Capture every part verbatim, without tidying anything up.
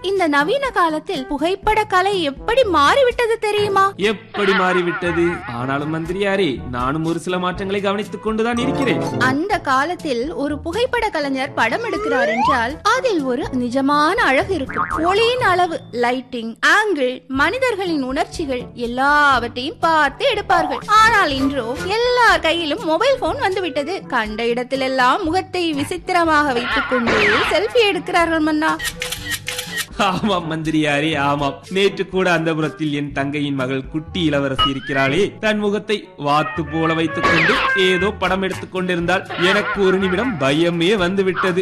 இந்த நவீன காலத்தில் புகைப்பட கலை எப்படி மாறிவிட்டது தெரியுமா? எப்படி மாறிவிட்டது? ஆனாலும் மந்திரியாரே, நானும் ஒரு சில மாற்றங்களை கவனித்துக் கொண்டுதான் இருக்கிறேன். அந்த காலத்தில் ஒரு புகைப்பட கலைஞர் படம் எடுக்கிறார் என்றால் அதில் ஒரு நிஜமான அழகு இருக்கும். ஒளியின் அளவு, லைட்டிங், ஆங்கிள், மனிதர்களின் உணர்ச்சிகள் எல்லாவற்றையும் பார்த்து எடுப்பார்கள். ஆனால் இன்றோ எல்லார் கையிலும் மொபைல் போன் வந்துவிட்டது. கண்ட இடத்திலெல்லாம் முகத்தை விசித்திரமாக வைத்துக் கொண்டு செல்ஃபி எடுக்கிறார்கள் மன்னா. ஆமாம் மந்திரியாரே, ஆமாம். நேற்று கூட அந்த புறத்தில் என் தங்கையின் மகள் குட்டி இளவரசி இருக்கிறாளே, தன் முகத்தை வாத்து போல வைத்துக் கொண்டு ஏதோ படம் எடுத்துக் கொண்டிருந்தால் எனக்கு ஒரு நிமிடம் பயமே வந்துவிட்டது.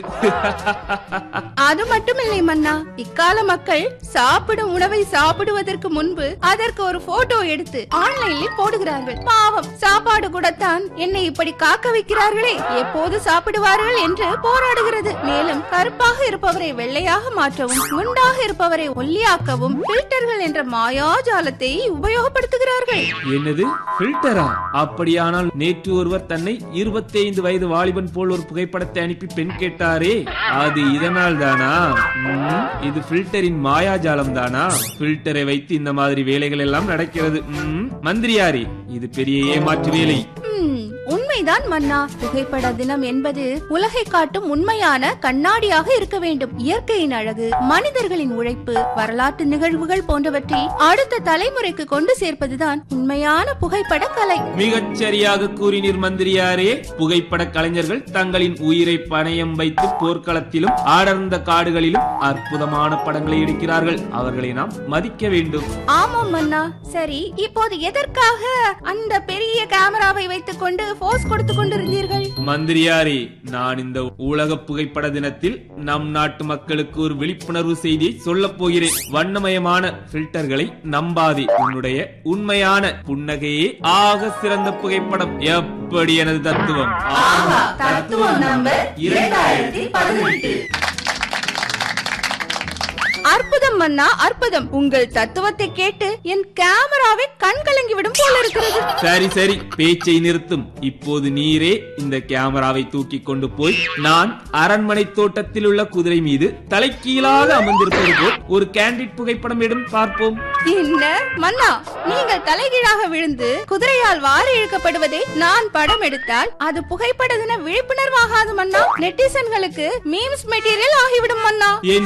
அது மட்டுமில்லை மன்னா, இக்கால மக்கள் சாப்பிடும் உணவை சாப்பிடுவதற்கு முன்பு அதற்கு ஒரு போட்டோ எடுத்து ஆன்லைனில் போடுகிறார்கள். பாவம், சாப்பாடு கூடத்தான் என்னை இப்படி காக்க வைக்கிறார்களே, எப்போது சாப்பிடுவார்கள் என்று போராடுகிறது. மேலும் கருப்பாக இருப்பவரை வெள்ளையாக மாற்றவும், குண்டாக இருப்பவரை ஒல்லியாக்கவும் ஃபில்டர்கள் என்ற மாயாஜாலத்தை உபயோகப்படுத்துகிறார்கள். என்னது ஃபில்டரா? அப்படியானால் நேற்று ஒருவர் தன்னை இருபத்தி ஐந்து வயது வாலிபன் போல் ஒரு புகைப்படத்தை அனுப்பி பெண் கேட்டாரே, அது இதனால் தானா? இது ஃபில்டரின் மாயாஜாலம் தானா? ஃபில்டரை வைத்து இந்த மாதிரி வேலைகள் எல்லாம் நடக்கிறது. மந்திரியாரே, இது பெரிய ஏமாற்று வேலை. உண்மைதான் மன்னா. புகைப்பட தினம் என்பது உலகை காட்டும் உண்மையான கண்ணாடியாக இருக்க வேண்டும். இயற்கையின் அழகு, மனிதர்களின் உழைப்பு, வரலாற்று நிகழ்வுகள் போன்றவற்றை அடுத்த தலைமுறைக்கு கொண்டு சேர்ப்பதுதான் உண்மையான புகைப்பட கலை. மிகச் சரியாக கூறினீர் மந்திரியாரே. புகைப்பட கலைஞர்கள் தங்களின் உயிரை பணயம் வைத்து போர்க்களத்திலும் அடர்ந்த காடுகளிலும் அற்புதமான படங்களை எடுக்கிறார்கள். அவர்களை நாம் மதிக்க வேண்டும். ஆமாம் மன்னா. சரி, இப்போது எதற்காக அந்த பெரிய கேமராவை வைத்துக் கொண்டு போஸ் கொடுத்து கொண்டிருந்தீர்கள்? மந்திரியாரே, நான் இந்த உலக புகைப்பட தினத்தில் நம் நாட்டு மக்களுக்கு ஒரு விழிப்புணர்வு செய்தியை சொல்ல போகிறேன். வண்ணமயமான ஃபில்டர்களை நம்பாதே. உன்னுடைய உண்மையான புன்னகையே ஆக சிறந்த புகைப்படம். எப்படி எனது தத்துவம்? தத்துவம் நம்பர் இரண்டாயிரத்து பதினெட்டு. அற்புதம் மன்னா, அற்புதம். உங்கள் தத்துவத்தை கேட்டு என் கேமராவை கண் கலங்கி விடும் போல இருக்கிறது. சரி சரி, பேச்சை நிறுத்தும். இப்போது நீரே இந்த கேமராவை தூக்கி கொண்டு போய் நான் அரண்மனை தோட்டத்தில் உள்ள குதிரை மீது தலைக்கீழாக அமர்ந்திருப்பது போல் ஒரு கேண்டிட் புகைப்படம் எடும் பார்ப்போம். என்ன மன்னா, நீங்கள் தலைகீழாக விழுந்து குதிரையால் வாரி இழுக்கப்படுவதை நான் படம் எடுத்தால் அது புகைப்பட தின விழிப்புணர்வாகாது மன்னா. நெட்டிசன்களுக்கு மீம்ஸ் மெட்டீரியல் ஆகிவிடும் மன்னா.